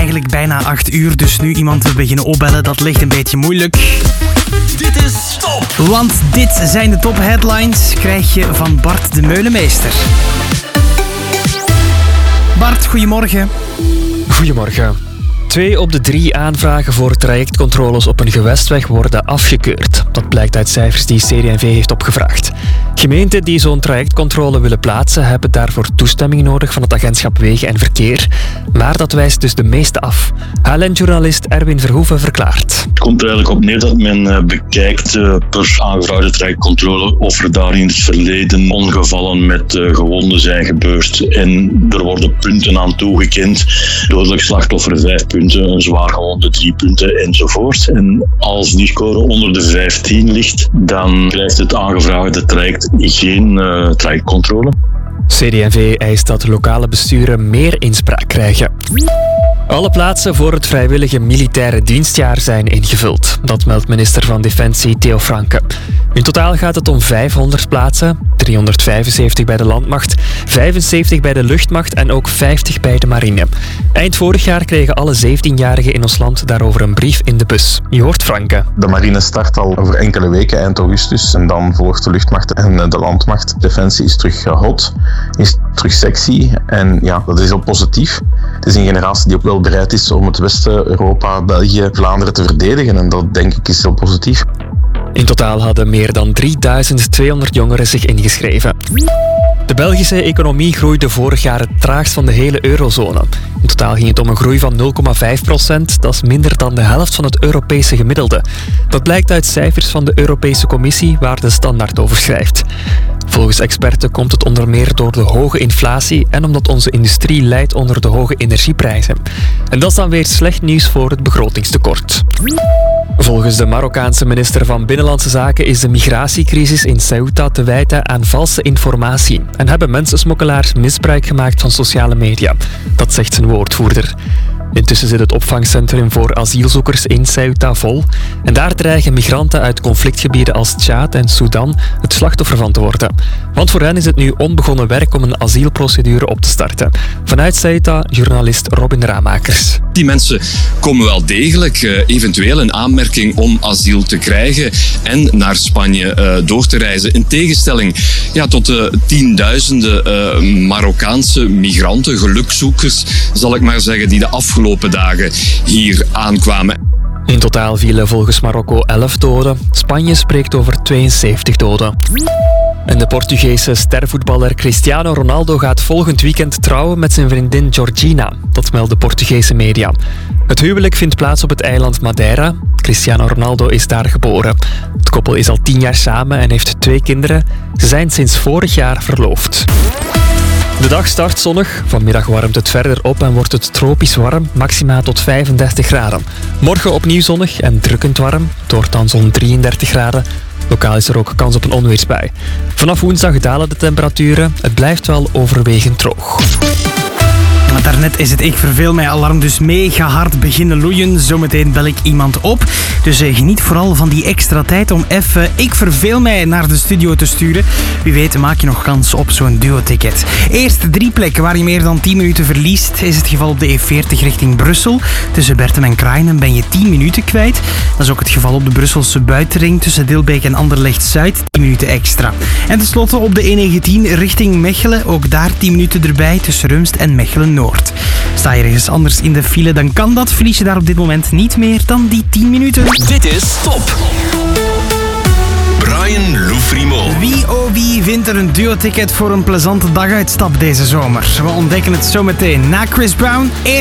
eigenlijk bijna 8 uur, dus nu iemand te beginnen opbellen, dat ligt een beetje moeilijk. Dit is Top! Want dit zijn de top headlines, krijg je van Bart de Meulemeester. Bart, goedemorgen. Goedemorgen. 2 op de 3 aanvragen voor trajectcontroles op een gewestweg worden afgekeurd. Dat blijkt uit cijfers die CD&V heeft opgevraagd. Gemeenten die zo'n trajectcontrole willen plaatsen hebben daarvoor toestemming nodig van het agentschap Wegen en Verkeer. Maar dat wijst dus de meeste af. HLN-journalist Erwin Verhoeven verklaart. Het komt er eigenlijk op neer dat men bekijkt per aangevraagde trajectcontrole of er daar in het verleden ongevallen met gewonden zijn gebeurd. En er worden punten aan toegekend. Dodelijk slachtoffer 5 punten, een zwaar gewonde 3 punten enzovoort. En als die score onder de 15 ligt, dan krijgt het aangevraagde traject geen trajectcontrole. CD&V eist dat lokale besturen meer inspraak krijgen. Alle plaatsen voor het vrijwillige militaire dienstjaar zijn ingevuld. Dat meldt minister van Defensie Theo Franke. In totaal gaat het om 500 plaatsen, 375 bij de landmacht, 75 bij de luchtmacht en ook 50 bij de marine. Eind vorig jaar kregen alle 17-jarigen in ons land daarover een brief in de bus. Je hoort Franke. De marine start al over enkele weken, eind augustus. En dan volgt de luchtmacht en de landmacht. Defensie is terug hot, is terug sexy. En ja, dat is heel positief. Het is een generatie die ook wel bereid is om het Westen, Europa, België, Vlaanderen te verdedigen. En dat denk ik is heel positief. In totaal hadden meer dan 3200 jongeren zich ingeschreven. De Belgische economie groeide vorig jaar het traagst van de hele eurozone. In totaal ging het om een groei van 0,5%. Dat is minder dan de helft van het Europese gemiddelde. Dat blijkt uit cijfers van de Europese Commissie, waar de Standaard over schrijft. Volgens experten komt het onder meer door de hoge inflatie en omdat onze industrie lijdt onder de hoge energieprijzen. En dat is dan weer slecht nieuws voor het begrotingstekort. Volgens de Marokkaanse minister van Binnenlandse Zaken is de migratiecrisis in Ceuta te wijten aan valse informatie en hebben mensensmokkelaars misbruik gemaakt van sociale media. Dat zegt zijn woordvoerder. Intussen zit het opvangcentrum voor asielzoekers in Ceuta vol en daar dreigen migranten uit conflictgebieden als Tjaad en Sudan het slachtoffer van te worden. Want voor hen is het nu onbegonnen werk om een asielprocedure op te starten. Vanuit Ceuta, journalist Robin Ramakers. Die mensen komen wel degelijk eventueel in aanmerking om asiel te krijgen en naar Spanje door te reizen. In tegenstelling tot de tienduizenden Marokkaanse migranten, gelukzoekers, zal ik maar zeggen, die de afgelopen dagen hier aankwamen. In totaal vielen volgens Marokko 11 doden. Spanje spreekt over 72 doden. En de Portugese stervoetballer Cristiano Ronaldo gaat volgend weekend trouwen met zijn vriendin Georgina. Dat melden Portugese media. Het huwelijk vindt plaats op het eiland Madeira. Cristiano Ronaldo is daar geboren. Het koppel is al 10 jaar samen en heeft 2 kinderen. Ze zijn sinds vorig jaar verloofd. De dag start zonnig. Vanmiddag warmt het verder op en wordt het tropisch warm, maxima tot 35 graden. Morgen opnieuw zonnig en drukkend warm. Het wordt dan zo'n 33 graden. Lokaal is er ook kans op een onweersbui. Vanaf woensdag dalen de temperaturen. Het blijft wel overwegend droog. Daarnet is het Ik Verveel Mij alarm dus mega hard beginnen loeien. Zometeen bel ik iemand op. Dus geniet vooral van die extra tijd om even Ik Verveel Mij naar de studio te sturen. Wie weet maak je nog kans op zo'n duo-ticket. Eerst 3 plekken waar je meer dan 10 minuten verliest is het geval op de E40 richting Brussel. Tussen Bertem en Krainen ben je 10 minuten kwijt. Dat is ook het geval op de Brusselse buitenring tussen Dilbeek en Anderlecht-Zuid. 10 minuten extra. En tenslotte op de E19 richting Mechelen. Ook daar 10 minuten erbij tussen Rumst en Mechelen-Noord. Sta je ergens anders in de file, dan kan dat. Verlies je daar op dit moment niet meer dan die 10 minuten. Dit is Top! Brian Loufrimo. Wie vindt er een duo-ticket voor een plezante daguitstap deze zomer? We ontdekken het zometeen na Chris Brown.